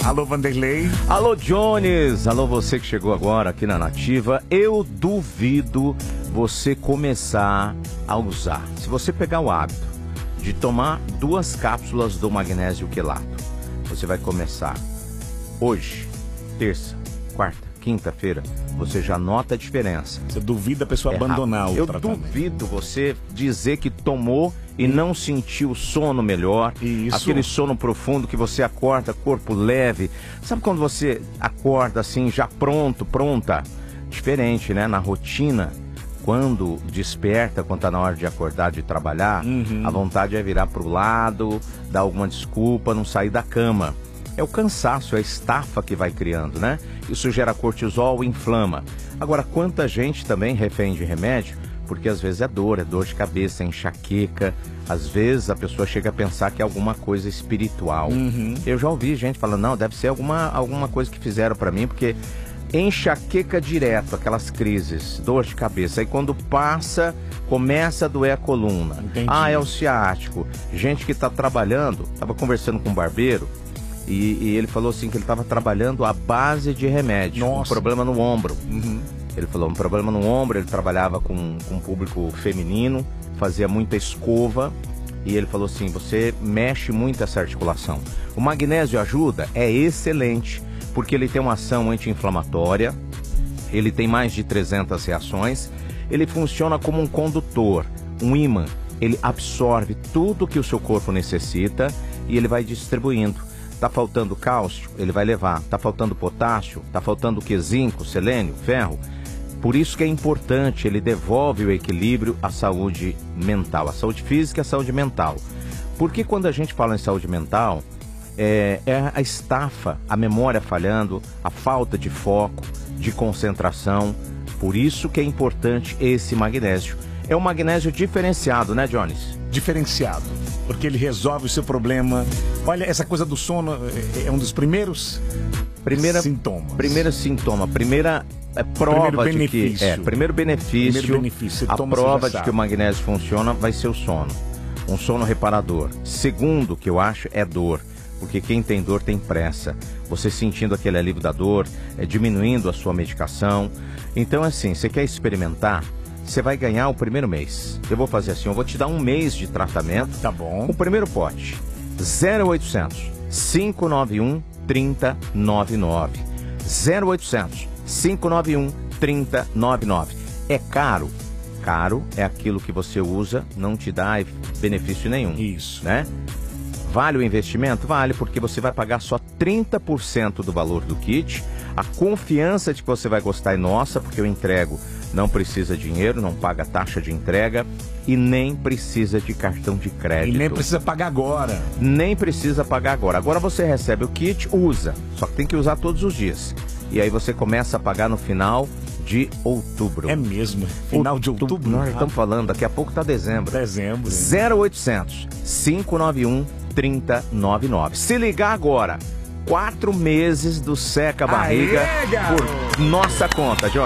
Alô, Vanderlei. Alô, Jones. Alô, você que chegou agora aqui na Nativa. Eu duvido você começar a usar. Se você pegar o hábito de tomar 2 cápsulas do magnésio quelato, você vai começar hoje, terça, quarta, quinta-feira, você já nota a diferença. Você duvida a pessoa abandonar o tratamento. Eu duvido você dizer que tomou e não sentiu o sono melhor. Isso. Aquele sono profundo que você acorda, corpo leve. Sabe quando você acorda assim, já pronta? Diferente, né? Na rotina, quando desperta, quando tá na hora de acordar, de trabalhar, a vontade é virar pro lado, dar alguma desculpa, não sair da cama. É o cansaço, é a estafa que vai criando, né? Isso gera cortisol, inflama. Agora, quanta gente também refém de remédio, porque às vezes é dor de cabeça, é enxaqueca. Às vezes a pessoa chega a pensar que é alguma coisa espiritual. Eu já ouvi gente falando, não, deve ser alguma coisa que fizeram pra mim, porque enxaqueca direto, aquelas crises, dor de cabeça. Aí quando passa, começa a doer a coluna. Entendi. Ah, é o ciático. Gente que tá trabalhando, tava conversando com um barbeiro, e ele falou assim que ele estava trabalhando à base de remédio. Nossa. Um problema no ombro. Ele falou, um problema no ombro, ele trabalhava com um público feminino, fazia muita escova, e ele falou assim, você mexe muito essa articulação. O magnésio ajuda? É excelente, porque ele tem uma ação anti-inflamatória, ele tem mais de 300 reações, ele funciona como um condutor, um ímã, ele absorve tudo que o seu corpo necessita e ele vai distribuindo. Tá faltando cálcio, ele vai levar. Tá faltando potássio, tá faltando o quê? Zinco, selênio, ferro. Por isso que é importante, ele devolve o equilíbrio à saúde mental, à saúde física e à saúde mental. Porque quando a gente fala em saúde mental, é a estafa, a memória falhando, a falta de foco, de concentração. Por isso que é importante esse magnésio. É um magnésio diferenciado, né, Jones? Diferenciado, porque ele resolve o seu problema. Olha, essa coisa do sono é um dos primeiros sintomas. Primeiro sintoma, primeira prova de que... Primeiro benefício. A prova de que o magnésio funciona vai ser o sono. Um sono reparador. Segundo, que eu acho, é dor. Porque quem tem dor tem pressa. Você sentindo aquele alívio da dor, diminuindo a sua medicação. Então, assim, você quer experimentar? Você vai ganhar o primeiro mês. Eu vou fazer assim, eu vou te dar um mês de tratamento. Tá bom. O primeiro pote, 0800 591 3099. 0800 591 3099. É caro? Caro é aquilo que você usa, não te dá benefício nenhum. Isso. Né? Vale o investimento? Vale, porque você vai pagar só 30% do valor do kit. A confiança de que você vai gostar é nossa, porque eu entrego. Não precisa de dinheiro, não paga taxa de entrega e nem precisa de cartão de crédito. E nem precisa pagar agora. Nem precisa pagar agora. Agora você recebe o kit, usa. Só que tem que usar todos os dias. E aí você começa a pagar no final de outubro. É mesmo? Final de outubro? Nós estamos falando, daqui a pouco tá dezembro. 0800 591 3099. Se ligar agora, 4 meses do Seca Barriga por nossa conta, Johnny.